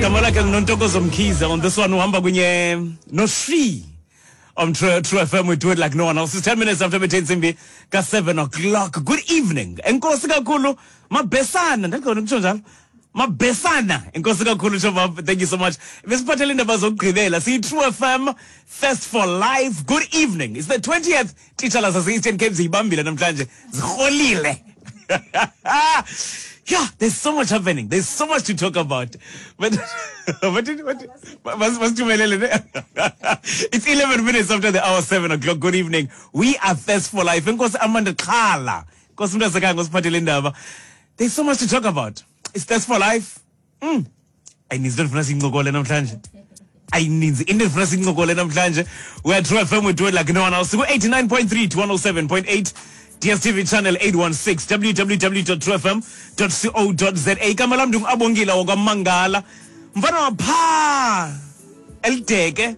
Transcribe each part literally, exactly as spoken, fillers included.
Gamala ke Nontokozo Mkhize on this one uhamba kunye no Shri on True, True F M. We do it like no one else. It's ten minutes after ten simbi ka seven o'clock. Good evening. Enkosi kakhulu mabesana ndakho ngitsho njalo. Mabesana enkosi kakhulu Shobab. Thank you so much. Besiphathele indaba zokugqibela. See True F M Thirst for Life. Good evening. It's the twentieth Teacher Lasa Eastern Cape zibambile namhlanje. Zikholile. Yeah, there's so much happening. There's so much to talk about. But what did what? What's too many? It's eleven minutes after the hour seven o'clock. Good evening. We are Thirst for Life. Because Amanda Kala. Because there's so much to talk about. It's Thirst for Life. Mm. I need to namhlanje. I need the Indian Frasing Ngokole namhlanje. We're True F M. We do it like no one else. Go eighty-nine point three to one oh seven point eight. D S T V channel eight one six, w w w dot true f m dot co dot z a. Kamala mdung abongila wakamangala. Mfana pa elteke.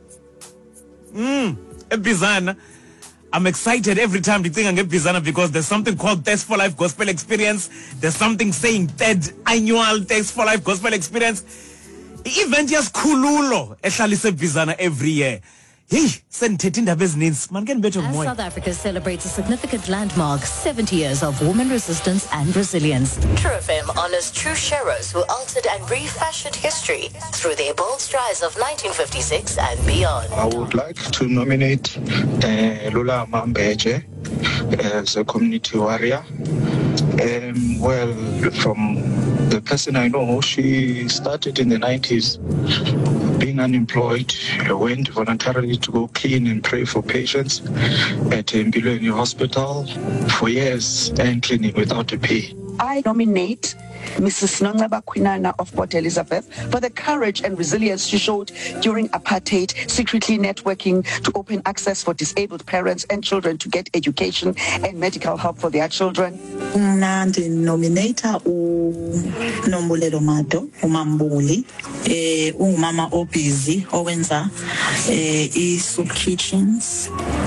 Mm, ebizana. I'm excited every time to think I get Bizana because there's something called Thirst for Life Gospel Experience. There's something saying third annual Thirst for Life Gospel Experience. The event is Kululo. Eshalise Bizana every year. Hey, send Tetinda business. Man can better more. South Africa celebrates a significant landmark, seventy years of woman resistance and resilience. True F M honors true sheroes who altered and refashioned history through their bold strides of nineteen fifty-six and beyond. I would like to nominate uh, Lula Mambeje as a community warrior. Um, well, from the person I know, she started in the nineties being unemployed, went voluntarily to go clean and pray for patients at Mbilweni Hospital for years and cleaning without a pay. I nominate Missus Nongaba Kwinana of Port Elizabeth for the courage and resilience she showed during apartheid, secretly networking to open access for disabled parents and children to get education and medical help for their children. Nandi nominator u Nombulelo Mato, umambuli, eh umama obusy owenza eh i-soup kitchens.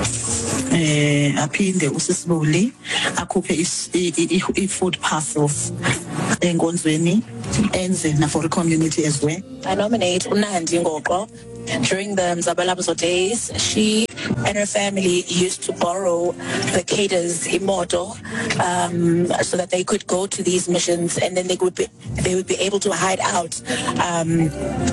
Eh aphinde usisibuli akhuphe i-food parcels enkonzweni enze na for the community as well. I nominate Unandi Ngoqo. During the Mzabalabuzo days, she and her family used to borrow the cadres imoto um, so that they could go to these missions, and then they would be they would be able to hide out. Um,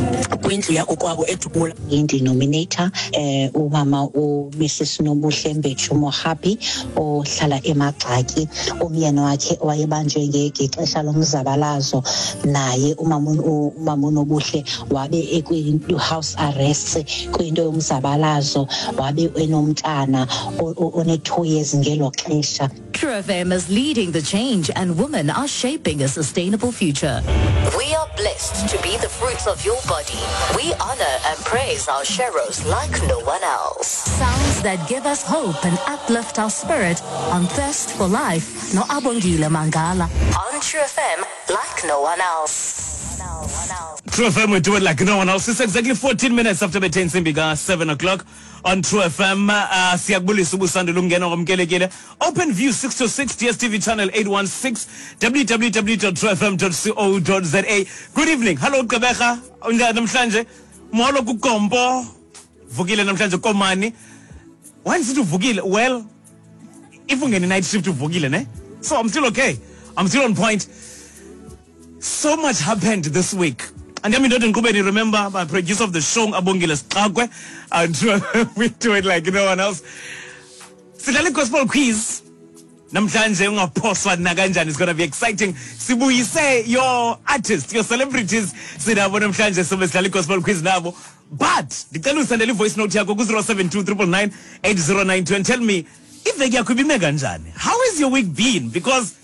Indi nominator eh umama u Missus Nobuhle Mbechu Mohapi ohlala eMagxaki umyeni wakhe wayebanjwe ngexesha lomzabalazo naye umama umama Nobuhle wabe ekwi house arrest kwinto yomzabalazo wabe enomntana one two years ngelo xesha. True F M is leading the change and women are shaping a sustainable future. We are blessed to be the fruits of your body. We honor and praise our sheroes like no one else. Sounds that give us hope and uplift our spirit on Thirst for Life. No Abongile Mangala. On True F M like no one else. True F M, we do it like no one else. It's exactly fourteen minutes after the ten simbiga seven o'clock on True F M. Uh, Siagbuli Subu Sandu Lungeno Omkelekele. Open View six to six, D S T V channel eight one six, w w w dot true f m dot co dot z a. Good evening. Hello, Kabecha. Unga namhlanje. Molo kukombo. Vukile namhlanje komani. Why is it vukile? Well, if we get a night shift to vukile, ne? So I'm still okay. I'm still on point. So much happened this week. And I mean, don't remember my producer of the show, Abongilas Kagwe, and we do it like no one else. Sidali Gospel Quiz. Namhlanje ungaphoswa nakanjani is going to be exciting. Sibuyise your artists, your celebrities. Sidabo namhlanje so Sidali Gospel Quiz nabo. But dicela usendele voice note yakho ku zero seven two nine nine eight zero nine two and tell me if veki yakho ibime kanjani. How has your week been? Because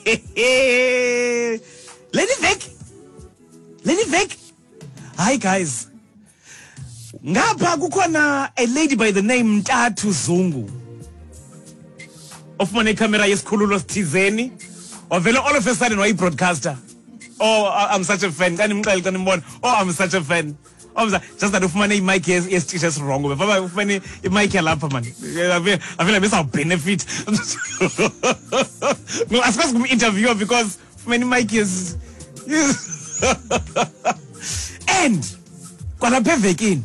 Lady Vic. Lady Vic. Hi guys. Ngapha kukhona a lady by the name Ntatu Zungu. Ofumane camera yesikhululo sithizeni. Wavela all of a sudden wayi broadcaster. Oh, I'm such a fan. Kani mqali kani mbona. Oh, I'm such a fan. Oh, just that ufumane imic yes yes teachers wrong. Baba ufumane imic yalapha man. I feel like this will benefit. No, I suppose I'm interviewer because many mic is yes. and kwalapha evekini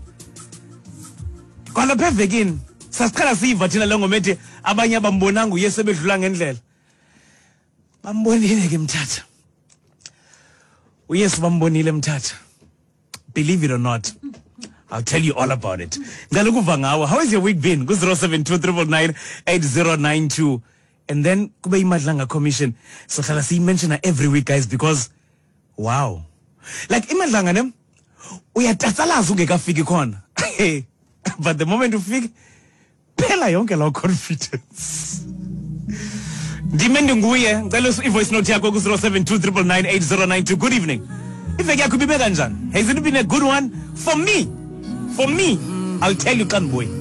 kwalapha evekini sasiqala siyiva thina le ngoma ethi abanye abambonanga uyesu ebedlula ngendlela. Bambonile ke Mthatha, uyesu bambonile Mthatha. Believe it or not, I'll tell you all about it. Ngalokuva ngawe, how has your week been? Ku zero seven two nine nine nine eight zero nine two. And then kube imadlanga commission. So hlala siyi mention every week guys, because wow. Like imadlanga ne uyatatsalaza ungekafiki khona. But the moment ufika phela yonke law confidence. Ndimende nguye ngicela i-voice note yakho ku zero seven two nine nine nine eight zero nine two. Good evening. Iveki yakho ibibe kanjani? Has it been a good one? For me, for me, I'll tell you, Kanboy.